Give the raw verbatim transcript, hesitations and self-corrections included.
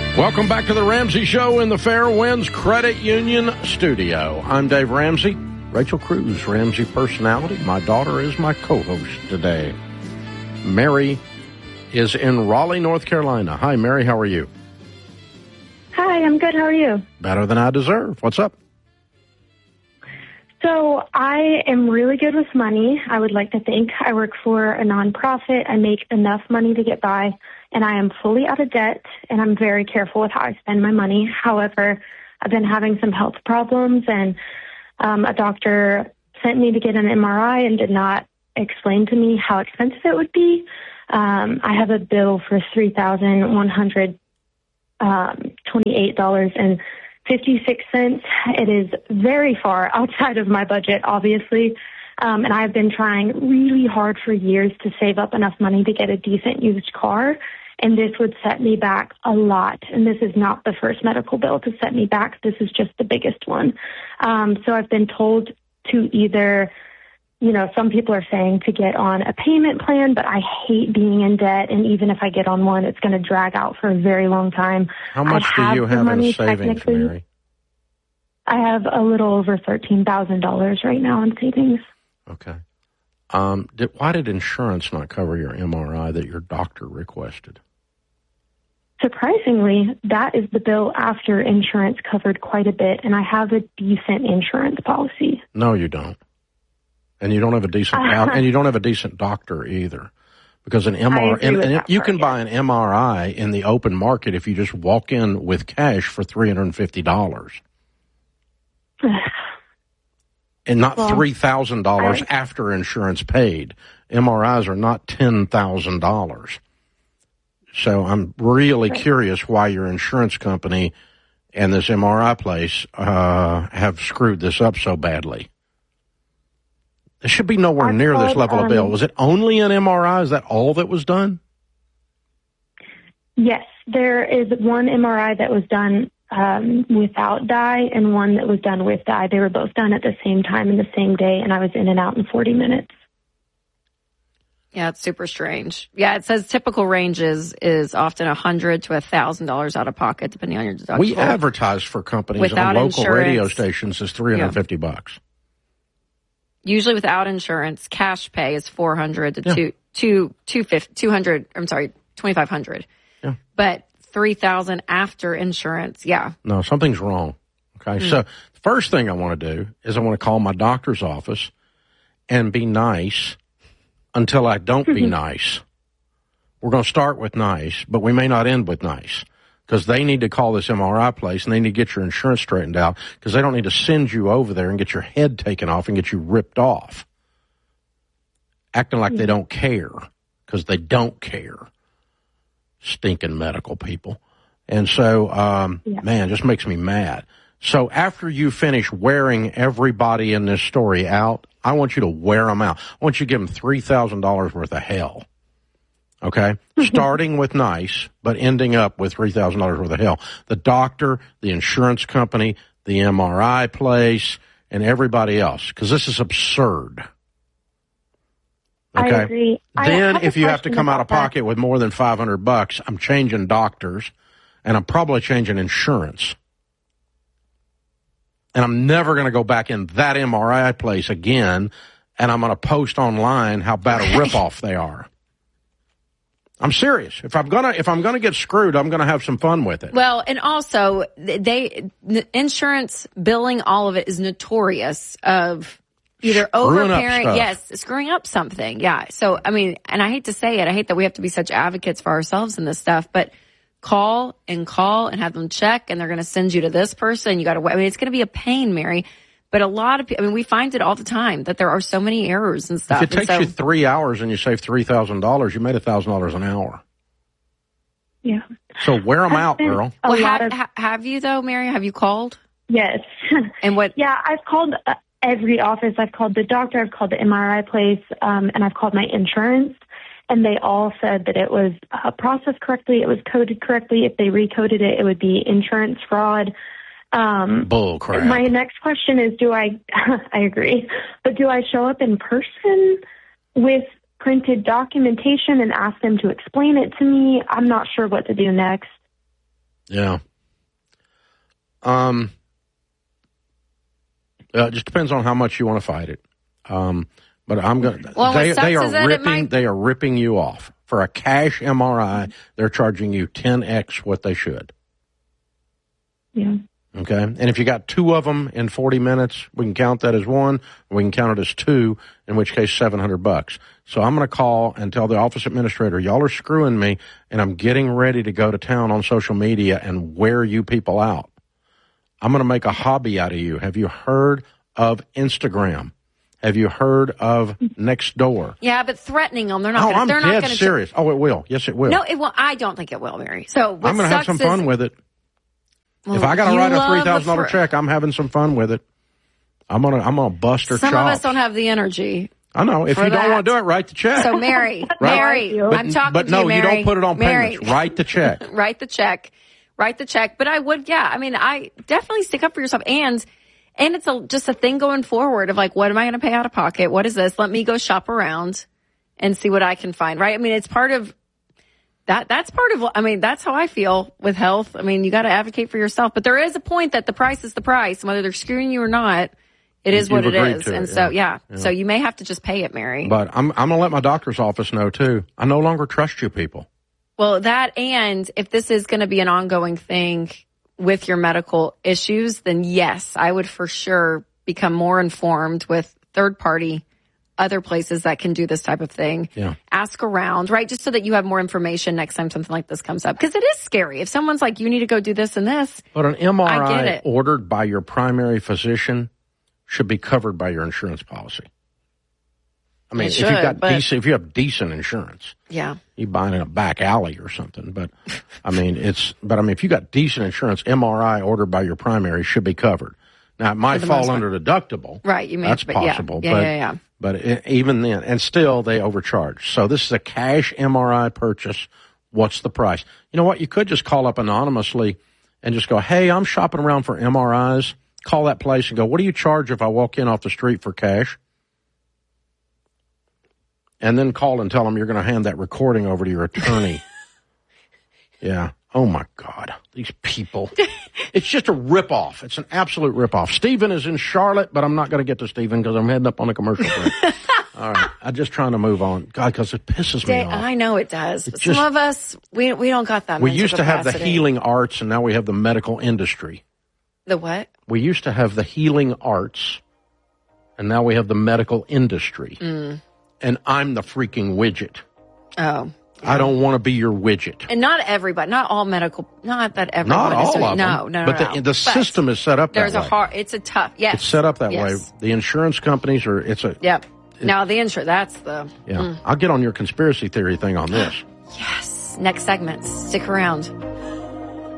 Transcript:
Welcome back to the Ramsey Show in the Fair Winds Credit Union studio. I'm Dave Ramsey. Rachel Cruz, Ramsey personality. My daughter is my co-host today. Mary is in Raleigh, North Carolina. Hi, Mary. How are you? Hi, I'm good. How are you? Better than I deserve. What's up? So I am really good with money. I would like to think. I work for a nonprofit. I make enough money to get by, and I am fully out of debt, and I'm very careful with how I spend my money. However, I've been having some health problems, and um, a doctor sent me to get an M R I and did not explain to me how expensive it would be. Um, I have a bill for three thousand one hundred twenty-eight dollars and fifty-six cents. It is very far outside of my budget, obviously. Um, and I've been trying really hard for years to save up enough money to get a decent used car. And this would set me back a lot. And this is not the first medical bill to set me back. This is just the biggest one. Um, so I've been told to either, you know, some people are saying to get on a payment plan, but I hate being in debt. And even if I get on one, it's going to drag out for a very long time. How much do you have in savings, Mary? I have a little over thirteen thousand dollars right now in savings. Okay. Um, did, why did insurance not cover your M R I that your doctor requested? Surprisingly, that is the bill after insurance covered quite a bit, and I have a decent insurance policy. No, you don't. And you don't have a decent uh, and you don't have a decent doctor either, because an M R I and, and you can buy an M R I in the open market if you just walk in with cash for three hundred and fifty dollars, and not well, three thousand dollars after insurance paid. M R Is are not ten thousand dollars. So I'm really right. curious why your insurance company and this M R I place uh, have screwed this up so badly. It should be nowhere I near called, this level um, of bill. Was it only an M R I? Is that all that was done? Yes. There is one M R I that was done um, without dye and one that was done with dye. They were both done at the same time and the same day, and I was in and out in forty minutes. Yeah, it's super strange. Yeah, it says typical range is, is often one hundred dollars to one thousand dollars out of pocket, depending on your deductible. We advertise for companies without on local insurance, radio stations as three hundred fifty yeah. bucks. Usually without insurance, cash pay is four hundred to yeah. two, two, two fifty, two hundred, I'm sorry, twenty-five hundred. Yeah. But three thousand after insurance, yeah. No, something's wrong. Okay. Mm. So the first thing I want to do is I want to call my doctor's office and be nice until I don't be nice. We're going to start with nice, but we may not end with nice, because they need to call this M R I place and they need to get your insurance straightened out, because they don't need to send you over there and get your head taken off and get you ripped off, acting like they don't care, because they don't care. Stinking medical people. And so, um, yeah. man, it just makes me mad. So after you finish wearing everybody in this story out, I want you to wear them out. I want you to give them three thousand dollars worth of hell. Okay? Starting with nice, but ending up with three thousand dollars worth of hell. The doctor, the insurance company, the M R I place, and everybody else, because this is absurd. Okay? I agree. Then I if you have to come out of pocket that. with more than five hundred bucks, I'm changing doctors, and I'm probably changing insurance. And I'm never going to go back in that M R I place again, and I'm going to post online how bad a ripoff they are. I'm serious. If I'm gonna if I'm gonna get screwed, I'm gonna have some fun with it. Well, and also they the insurance billing, all of it is notorious of either overpaying, yes, screwing up something. Yeah. So I mean, and I hate to say it, I hate that we have to be such advocates for ourselves in this stuff, but call and call and have them check, and they're going to send you to this person. You got to wait. I mean, it's going to be a pain, Mary. But a lot of people, I mean, we find it all the time that there are so many errors and stuff. If it takes so, you three hours and you save three thousand dollars, you made one thousand dollars an hour. Yeah. So wear them out, girl. Well, have, of, ha, have you, though, Mary? Have you called? Yes. And what? Yeah, I've called uh, every office. I've called the doctor. I've called the M R I place, um, and I've called my insurance. And they all said that it was uh, processed correctly. It was coded correctly. If they recoded it, it would be insurance fraud. Um, Bull crap. My next question is, do I, I agree, but do I show up in person with printed documentation and ask them to explain it to me? I'm not sure what to do next. Yeah. Um. Uh, it just depends on how much you want to fight it. Um. But I'm gonna. Well, they they are ripping. Might... They are ripping you off for a cash M R I. They're charging you ten x what they should. Yeah. Okay. And if you got two of them in forty minutes, we can count that as one. We can count it as two, in which case seven hundred bucks. So I'm going to call and tell the office administrator, y'all are screwing me, and I'm getting ready to go to town on social media and wear you people out. I'm going to make a hobby out of you. Have you heard of Instagram? Have you heard of Nextdoor? Yeah, but threatening them, they're not. Oh, gonna, I'm they're dead not gonna serious. Ch- oh, it will. Yes, it will. No, it will. I don't think it will, Mary. So I'm going to have some fun is, with it. Well, if I got to write a three thousand dollar fr- check, I'm having some fun with it. I'm gonna I'm gonna bust her Some chops. of us don't have the energy. I know. If you that. don't want to do it, write the check. So, Mary, right? Mary, but, I'm talking but to no, you, Mary. you don't put it on Mary. payments. Write the check. Write the check. Write the check. But I would, yeah. I mean, I definitely stick up for yourself. And and it's a, just a thing going forward of like, what am I going to pay out of pocket? What is this? Let me go shop around and see what I can find, right? I mean, it's part of that. That's part of, I mean, that's how I feel with health. I mean, you got to advocate for yourself. But there is a point that the price is the price. Whether they're screwing you or not, it is You've what it is. it, and yeah. so, yeah. yeah. So you may have to just pay it, Mary. But I'm I'm going to let my doctor's office know, too. I no longer trust you people. Well, that, and if this is going to be an ongoing thing with your medical issues, then yes, I would for sure become more informed with third party, other places that can do this type of thing. Yeah. Ask around, right? Just so that you have more information next time something like this comes up. Because it is scary. If someone's like, you need to go do this and this. But an M R I I get it. ordered by your primary physician should be covered by your insurance policy. I mean, It if should, you've got but- decent, if you have decent insurance, Yeah. you buy it in a back alley or something. But I mean, it's, but I mean, if you got decent insurance, M R I ordered by your primary should be covered. Now, it might fall under deductible. Right. You may, That's but possible. Yeah, yeah, but, yeah, yeah. but it, even then, and still they overcharge. So this is a cash M R I purchase. What's the price? You know what? You could just call up anonymously and just go, hey, I'm shopping around for M R Is. Call that place and go, what do you charge if I walk in off the street for cash? And then call and tell them you're going to hand that recording over to your attorney. Yeah. Oh, my God. These people. It's just a ripoff. It's an absolute ripoff. Stephen is in Charlotte, but I'm not going to get to Stephen because I'm heading up on a commercial break. All right. I'm just trying to move on. God, because it pisses me Day, off. I know it does. It But just, some of us, we we don't got that we mental used to have the capacity. healing arts, and now we have the medical industry. The what? We used to have the healing arts, and now we have the medical industry. Mm. And I'm the freaking widget. Oh. I don't want to be your widget. And not everybody, not all medical, not that everyone Not all is doing, of them. No, no, no. But no. the, the system is set up that way. There's a hard, it's a tough, yes. It's set up that yes. way. The insurance companies are, it's a, Yep. Now the insurance, that's the. yeah. Mm. I'll get on your conspiracy theory thing on this. Yes. Next segment. Stick around.